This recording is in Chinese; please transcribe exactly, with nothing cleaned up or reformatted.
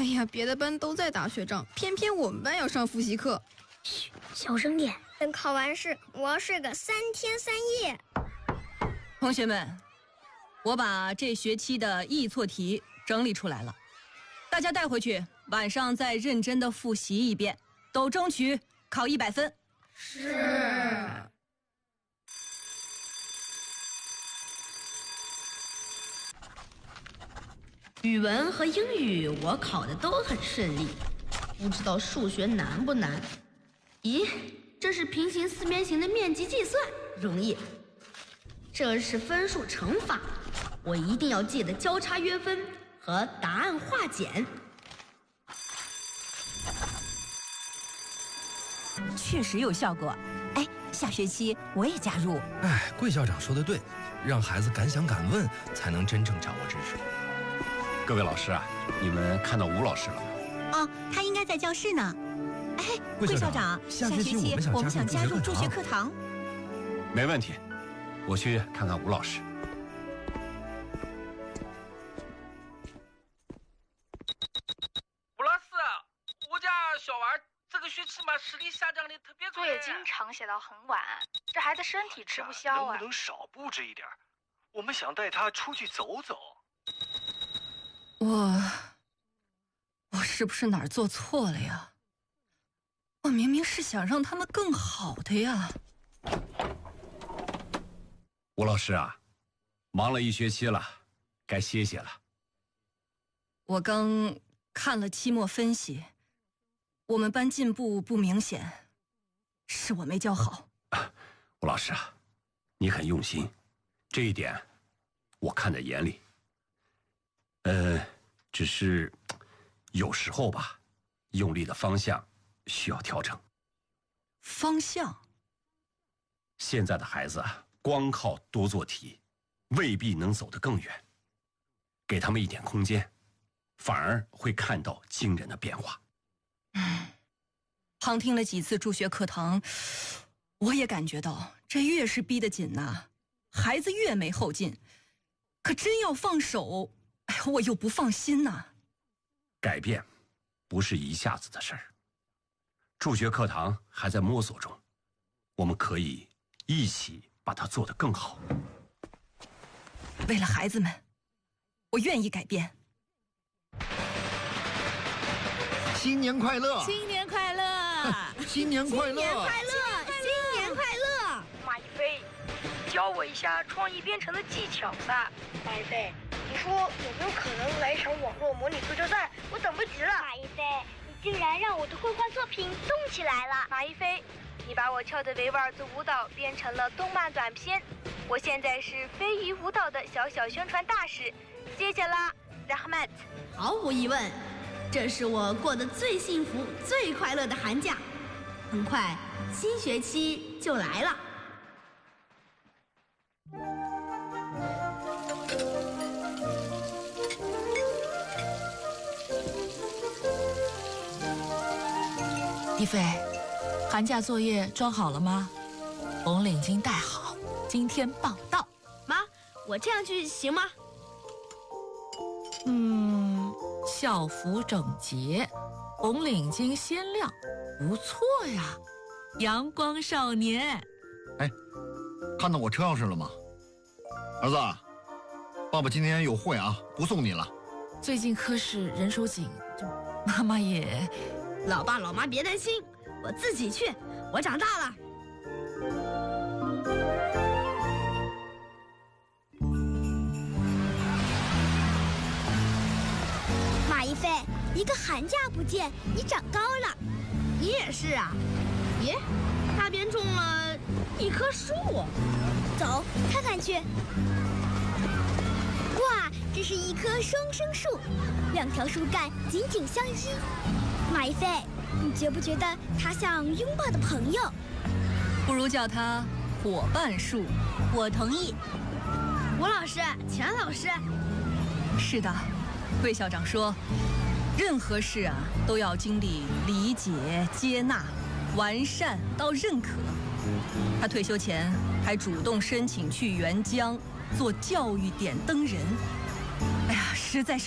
哎呀，别的班都在打雪仗，偏偏我们班要上复习课。 嘘，小声点。等考完试，我要睡个三天三夜。 同学们，我把这学期的易错题整理出来了，大家带回去，晚上再认真的复习一遍，都争取考一百分。 是。 语文和英语我考的都很顺利，不知道数学难不难？咦，这是平行四边形的面积计算，容易。这是分数乘法，我一定要记得交叉约分和答案化简。 确实有效果。哎，下学期我也加入。 哎，桂校长说的对，让孩子敢想敢问，才能真正掌握知识。 各位老师啊，你们看到吴老师了吗？ 哦，他应该在教室呢。哎， 桂校长， 下学期我们想加入助学课堂。 没问题，我去看看吴老师。 吴老师，我家小娃这个学期嘛视力下降的特别快， 作业经常写到很晚，这孩子身体吃不消啊。 能不能少布置一点？我们想带他出去走走。 我，我是不是哪儿做错了呀？我明明是想让他们更好的呀。 吴老师啊，忙了一学期了，该歇歇了。 我刚看了期末分析，我们班进步不明显，是我没教好。 吴老师啊，你很用心，这一点我看在眼里。呃，只是有时候吧，用力的方向需要调整。 方向？ 现在的孩子啊，光靠多做题，未必能走得更远。给他们一点空间，反而会看到惊人的变化。 嗯，旁听了几次助学课堂，我也感觉到，这越是逼得紧呐、啊，孩子越没后劲。可真要放手，哎呀，我又不放心呐、啊。 改变不是一下子的事儿，助学课堂还在摸索中，我们可以一起把它做得更好。 为了孩子们，我愿意改变。 新年快乐！ 新年快乐！ 新年快乐！ 新年快乐！新年快乐！ 马一飞，教我一下创意编程的技巧噻。 马一飞，你说有没有可能来一场网络模拟足球赛？我等不及了。 马一飞，你竟然让我的绘画作品动起来了。 马一飞，你把我跳的维吾尔族舞蹈变成了动漫短片，我现在是飞鱼舞蹈的小小宣传大使，谢谢啦 ，Rahmat。 毫无疑问，这是我过得最幸福、最快乐的寒假。很快，新学期就来了。 一菲，寒假作业装好了吗？红领巾戴好，今天报到。 妈，我这样去行吗？ 嗯，校服整洁，红领巾鲜亮，不错呀，阳光少年。 哎，看到我车钥匙了吗？儿子，爸爸今天有会啊，不送你了。 最近科室人手紧，妈妈也…… 老爸老妈别担心，我自己去，我长大了。 马一飞，一个寒假不见，你长高了。 你也是啊。咦，大边种了一棵树。 走，看看去。哇，这是一棵双生树，两条树干紧紧相依。马一飞，你觉不觉得它像拥抱的朋友？ 不如叫它伙伴树。 我同意。 吴老师，钱老师。 是的，魏校长说，任何事啊都要经历理解、接纳、完善到认可。他退休前还主动申请去援疆做教育点灯人。哎呀，实在是。